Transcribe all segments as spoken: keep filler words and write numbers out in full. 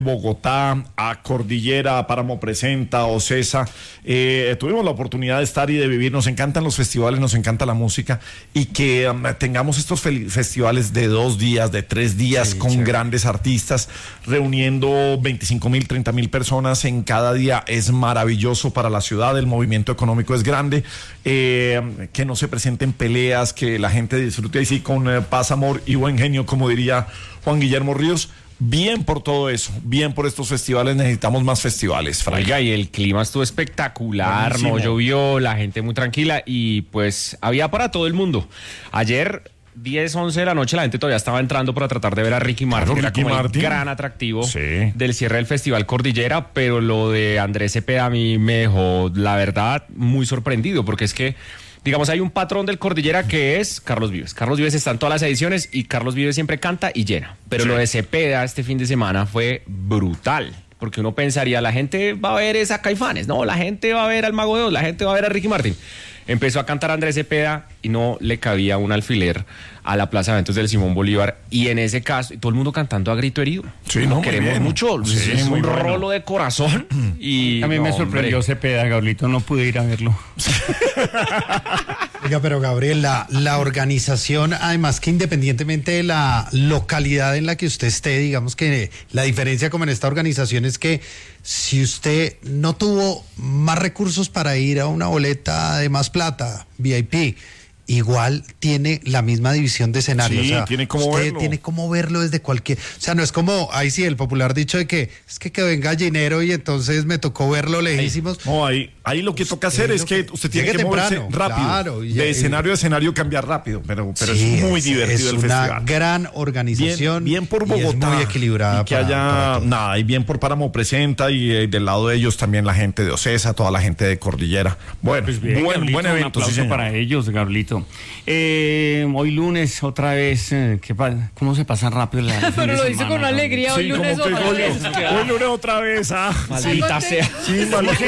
Bogotá, a Cordillera, a Páramo Presenta, Ocesa. Eh, tuvimos la oportunidad de estar y de vivir. Nos encantan los festivales, nos encanta la música y que um, tengamos estos festivales de dos días, de tres días sí, con chévere. Grandes artistas, reuniendo veinticinco mil, treinta mil personas en cada día. Es maravilloso para la ciudad, el movimiento económico es grande, eh, que no se presenten peleas, que la gente disfrute así con eh, paz, amor y buen genio, como diría Juan Guillermo Ríos. Bien por todo eso, bien por estos festivales, necesitamos más festivales, Fray. Oiga, y el clima estuvo espectacular, buenísimo. No llovió, la gente muy tranquila y pues había para todo el mundo. Ayer, diez, once de la noche, la gente todavía estaba entrando para tratar de ver a Ricky Martin, claro, Ricky era como Martin. El gran atractivo sí. del cierre del Festival Cordillera, pero lo de Andrés Cepeda a mí me dejó, la verdad, muy sorprendido, porque es que digamos, hay un patrón del Cordillera que es Carlos Vives. Carlos Vives está en todas las ediciones y Carlos Vives siempre canta y llena. Pero sí. Lo de Cepeda este fin de semana fue brutal. Porque uno pensaría, la gente va a ver es a Caifanes. No, la gente va a ver al Mago de Oz, la gente va a ver a Ricky Martin. Empezó a cantar Andrés Cepeda y no le cabía un alfiler a la Plaza de Eventos del Simón Bolívar. Y en ese caso, todo el mundo cantando a grito herido. Sí, no, queremos mucho. Sí, es un rolo bueno. De corazón. Y a mí no, me sorprendió hombre. Cepeda, Gabrielito, no pude ir a verlo. Oiga, pero Gabriel, la, la organización, además que independientemente de la localidad en la que usted esté, digamos que la diferencia como en esta organización es que si usted no tuvo más recursos para ir a una boleta de más plata, V I P, igual tiene la misma división de escenarios. Sí, o sea, tiene como usted verlo. tiene como verlo desde cualquier... O sea, no es como, ahí sí, el popular dicho de que es que quedó en Gallinero y entonces me tocó verlo lejísimos. No, ahí, ahí lo que toca hacer es que, que usted tiene que moverse temprano, rápido. Claro, y, de escenario a escenario cambiar rápido, pero, pero sí, es muy es, divertido es el festival. Es una gran organización. Bien, bien por Bogotá. Y es muy equilibrada. Y que para, haya, para nada, y bien por Páramo Presenta y eh, del lado de ellos también la gente de Ocesa, toda la gente de Cordillera. Bueno, pues bien, buen, Gabrielito, buen evento. Un aplauso sí, para ellos, Gabrielito. Eh, hoy lunes, otra vez, eh, ¿qué pa- ¿cómo se pasa rápido la Pero lo dice con alegría, hoy sí, lunes otra hoy, vez. Hoy lunes otra vez, ah. Maldita sea. Sí,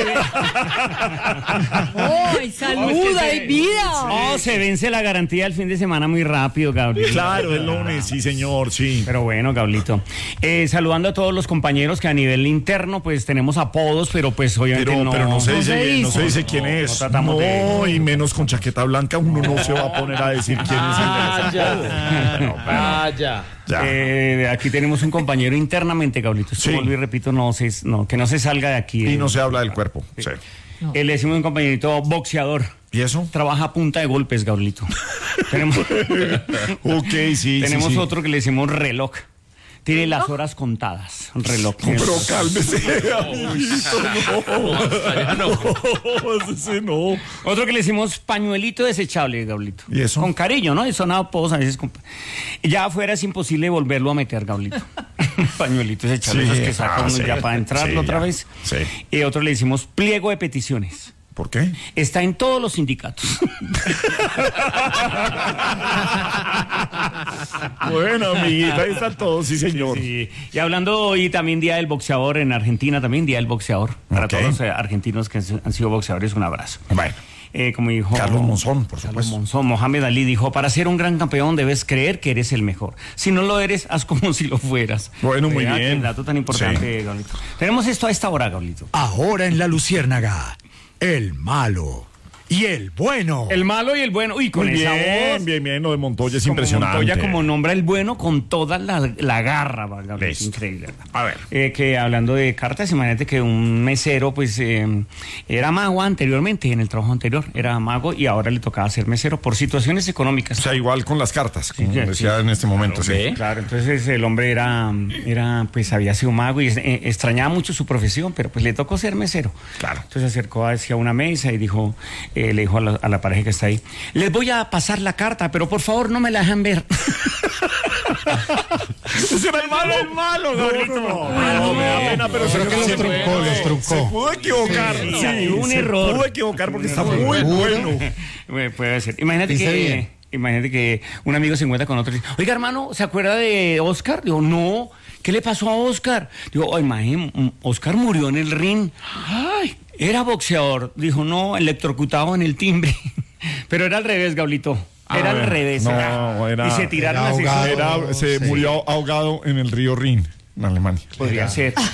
¡Oh, hay salud, hay vida! Oh, se vence la garantía del fin de semana muy rápido, Gabriel. Claro, el lunes, sí, señor, sí. Pero bueno, Gabrielito. Eh, saludando a todos los compañeros que a nivel interno, pues tenemos apodos, pero pues obviamente pero, no... Pero no se no dice, se dice. no se dice quién No, es. no tratamos No, de- y menos con chaqueta blanca, uno no se va a poner a decir quién es el Vaya, vaya. Ya. Eh, aquí tenemos un compañero internamente, Gabrielito. Sí. Vuelvo y repito, no, se, no, que no se salga de aquí. Y eh. no se habla del cuerpo. Sí. No. Eh, le decimos un compañerito boxeador. ¿Y eso? Trabaja a punta de golpes, Gabrielito. tenemos Ok, sí, tenemos sí, sí. otro que le decimos reloj. Tiene las horas contadas. Reloj. No, pero cálmese, amiguito, no. No, ese no. Otro que le decimos pañuelito desechable, Gabrielito. ¿Y eso? Con cariño, ¿no? Eso nada, todos a veces. Con... Ya afuera es imposible volverlo a meter, Gabrielito. Pañuelito desechable, Sí. esos que saca Ah, uno sí. ya para entrarlo Sí, otra ya. vez. Sí. Y otro le decimos pliego de peticiones. ¿Por qué? Está en todos los sindicatos. Bueno, amiguita, ahí están todos, sí, señor. Sí. Y hablando hoy también Día del Boxeador en Argentina, también Día del Boxeador. Para Ok. todos los eh, argentinos que han sido boxeadores, un abrazo. Bueno, Eh, como dijo Carlos Monzón, por Carlos supuesto. Monzón, Mohamed Ali dijo, para ser un gran campeón debes creer que eres el mejor. Si no lo eres, haz como si lo fueras. Bueno, muy Vea, bien. qué dato tan importante, Sí. Gabrielito. Tenemos esto a esta hora, Gabrielito. Ahora en La Luciérnaga, el malo y el bueno. El malo y el bueno. Uy, con Muy esa bien, voz. bien, bien, lo de Montoya es Como impresionante. Montoya como nombra el bueno con toda la, la garra, Gabrielito. Es Listo. increíble. ¿Verdad? A ver. Eh, que hablando de cartas, imagínate que un mesero, pues, eh, era mago anteriormente, en el trabajo anterior, era mago y ahora le tocaba ser mesero por situaciones económicas. O sea, igual con las cartas, como Sí, sí, decía sí. en este momento, sí. ve. Claro, entonces el hombre era, era, pues había sido mago y eh, extrañaba mucho su profesión, pero pues le tocó ser mesero. Claro. Entonces se acercó hacia una mesa y dijo, eh, le dijo a la, a la pareja que está ahí, les voy a pasar la carta, pero por favor no me la dejan ver. Ese era el malo, el malo, Gabrielito. No, no, no, me da pena, pero Creo se, que los se- truncó, los se truncó. pudo equivocar. Sí, Sí, hay un se error. pudo equivocar porque está muy bueno. Bueno, puede ser. Imagínate Dice que, bien. imagínate que un amigo se encuentra con otro y dice, oiga, hermano, ¿se acuerda de Oscar? Digo, no. ¿Qué le pasó a Oscar? Digo, oh, imagínate, Oscar murió en el ring. Ay, era boxeador. Dijo, no, electrocutado en el timbre. Pero era al revés, Gablito. Era Ah, al revés. no, era- y se tiraron era así. ahogado. Era, se Sí. murió ahogado en el río Rin. en Alemania. Podría ser.